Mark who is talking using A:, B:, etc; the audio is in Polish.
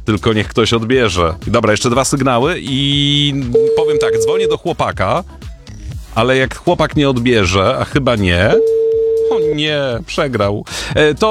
A: tylko niech ktoś odbierze. Dobra, jeszcze 2 sygnały i powiem tak, dzwonię do chłopaka, ale jak chłopak nie odbierze, a chyba nie... O nie, przegrał. To